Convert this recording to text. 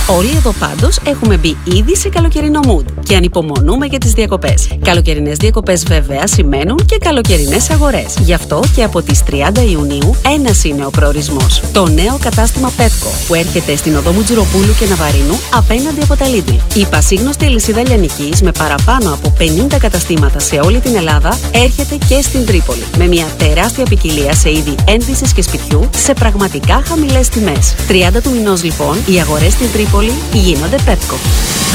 Όλοι εδώ πάντως έχουμε μπει ήδη σε καλοκαιρινό mood και ανυπομονούμε για τις διακοπές. Καλοκαιρινές διακοπές βέβαια σημαίνουν και καλοκαιρινές αγορές. Γι' αυτό και από τις 30 Ιουνίου ένας είναι ο προορισμός. Το νέο κατάστημα Pepco που έρχεται στην οδό Μουτζουροπούλου και Ναβαρίνου απέναντι από τα Lidl. Η πασίγνωστη αλυσίδα λιανικής με παραπάνω από 50 καταστήματα σε όλη την Ελλάδα έρχεται και στην Τρίπολη. Με μια τεράστια ποικιλία σε είδη ένδυσης και σπιτιού σε πραγματικά χαμηλές τιμές. 30 του μηνός λοιπόν οι αγορές στην Τρίπολη γίνονται Pepco.